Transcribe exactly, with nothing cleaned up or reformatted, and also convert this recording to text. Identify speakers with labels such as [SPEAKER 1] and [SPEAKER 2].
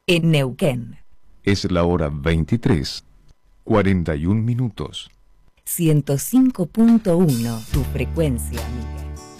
[SPEAKER 1] en Neuquén.
[SPEAKER 2] Es la hora veintitrés, cuarenta y un minutos.
[SPEAKER 1] ciento cinco punto uno, tu frecuencia amiga.